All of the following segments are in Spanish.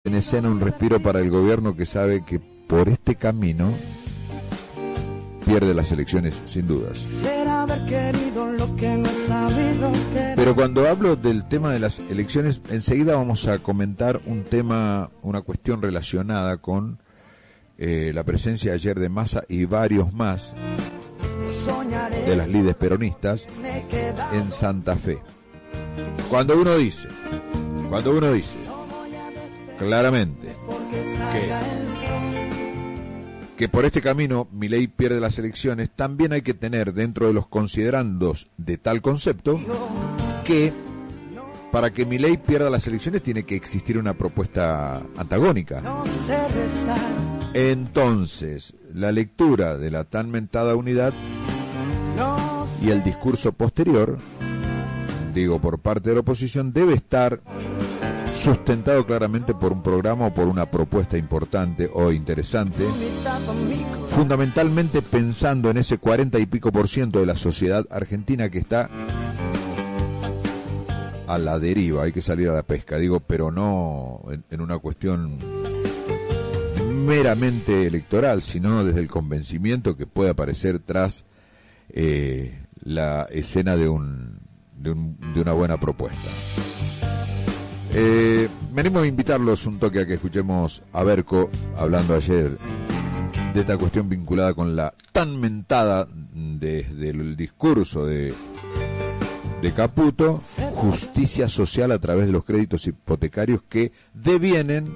en escena un respiro para el gobierno que sabe que por este camino pierde las elecciones sin dudas. Pero cuando hablo del tema de las elecciones, enseguida vamos a comentar un tema, una cuestión relacionada con la presencia ayer de Massa y varios más de las líderes peronistas en Santa Fe. Cuando uno dice claramente que por este camino Milei pierde las elecciones, también hay que tener dentro de los considerandos de tal concepto que para que Milei pierda las elecciones tiene que existir una propuesta antagónica. Entonces, la lectura de la tan mentada unidad y el discurso posterior, digo, por parte de la oposición, debe estar sustentado claramente por un programa o por una propuesta importante o interesante, fundamentalmente pensando en ese 40 y pico % de la sociedad argentina que está a la deriva, hay que salir a la pesca, digo, pero no en una cuestión meramente electoral, sino desde el convencimiento que puede aparecer tras la escena de una buena propuesta. Venimos a invitarlos un toque a que escuchemos a Berco hablando ayer de esta cuestión vinculada con la tan mentada desde el discurso de Caputo, justicia social a través de los créditos hipotecarios que devienen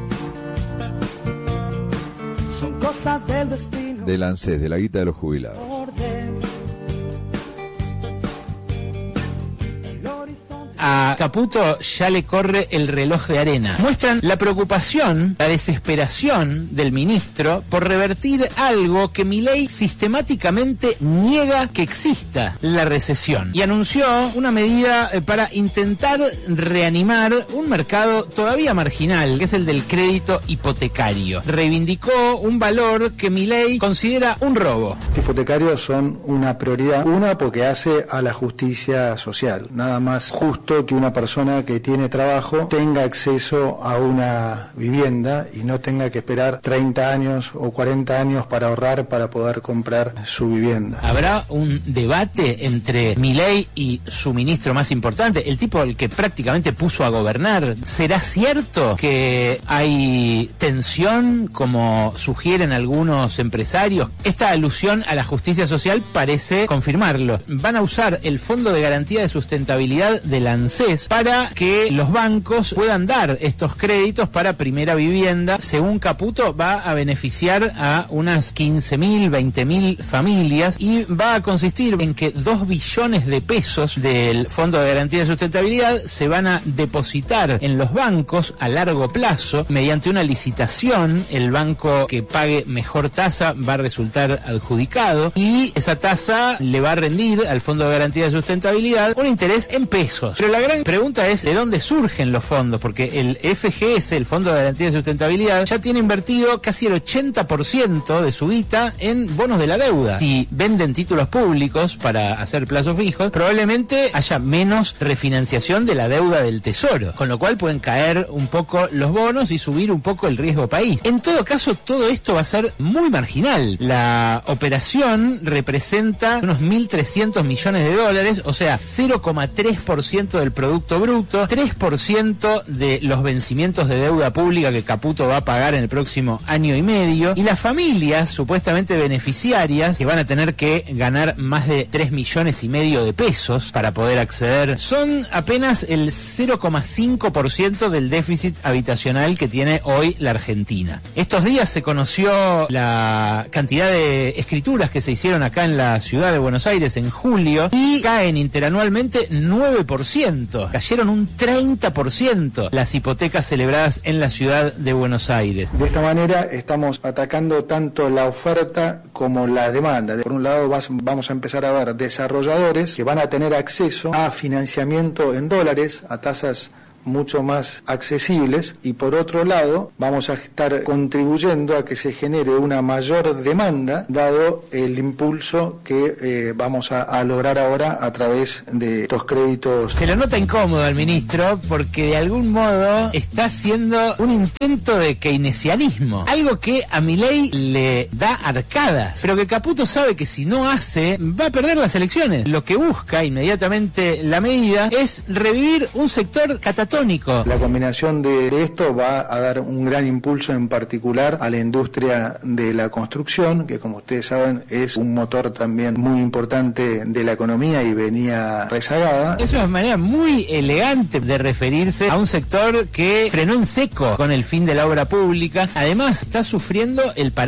son cosas del destino, del ANSES, de la guita de los jubilados. A Caputo ya le corre el reloj de arena. Muestran la preocupación, la desesperación del ministro por revertir algo que Milei sistemáticamente niega que exista, la recesión. Y anunció una medida para intentar reanimar un mercado todavía marginal, que es el del crédito hipotecario. Reivindicó un valor que Milei considera un robo. Los hipotecarios son una prioridad, una porque hace a la justicia social. Nada más justo que una persona que tiene trabajo tenga acceso a una vivienda y no tenga que esperar 30 años o 40 años para ahorrar para poder comprar su vivienda. ¿Habrá un debate entre Milei y su ministro más importante, el tipo al que prácticamente puso a gobernar? ¿Será cierto que hay tensión, como sugieren algunos empresarios? Esta alusión a la justicia social parece confirmarlo. Van a usar el Fondo de Garantía de Sustentabilidad de la ANSES para que los bancos puedan dar estos créditos para primera vivienda. Según Caputo, va a beneficiar a unas 15.000, 20.000 familias y va a consistir en que 2 billones de pesos del Fondo de Garantía de Sustentabilidad se van a depositar en los bancos a largo plazo mediante una licitación. El banco que pague mejor tasa va a resultar adjudicado y esa tasa le va a rendir al Fondo de Garantía de Sustentabilidad un interés en pesos. Pero la gran pregunta es ¿de dónde surgen los fondos? Porque el FGS, el Fondo de Garantía de Sustentabilidad, ya tiene invertido casi el 80% de su guita en bonos de la deuda. Si venden títulos públicos para hacer plazos fijos, probablemente haya menos refinanciación de la deuda del Tesoro, con lo cual pueden caer un poco los bonos y subir un poco el riesgo país. En todo caso, todo esto va a ser muy marginal. La operación representa unos 1.300 millones de dólares, o sea, 0,3% del Producto Bruto, 3% de los vencimientos de deuda pública que Caputo va a pagar en el próximo año y medio, y las familias supuestamente beneficiarias, que van a tener que ganar más de 3,5 millones de pesos para poder acceder, son apenas el 0,5% del déficit habitacional que tiene hoy la Argentina. Estos días se conoció la cantidad de escrituras que se hicieron acá en la ciudad de Buenos Aires en julio y caen interanualmente 9%. Cayeron un 30% las hipotecas celebradas en la ciudad de Buenos Aires. De esta manera estamos atacando tanto la oferta como la demanda. Por un lado vamos a empezar a ver desarrolladores que van a tener acceso a financiamiento en dólares a tasas mucho más accesibles, y por otro lado vamos a estar contribuyendo a que se genere una mayor demanda, dado el impulso que vamos a lograr ahora a través de estos créditos. Se lo nota incómodo al ministro porque de algún modo está haciendo un intento de keynesianismo, algo que a Milei le da arcadas, pero que Caputo sabe que si no hace va a perder las elecciones. Lo que busca inmediatamente la medida es revivir un sector catatónico. La combinación de esto va a dar un gran impulso, en particular a la industria de la construcción, que como ustedes saben es un motor también muy importante de la economía y venía rezagada. Es una manera muy elegante de referirse a un sector que frenó en seco con el fin de la obra pública. Además está sufriendo el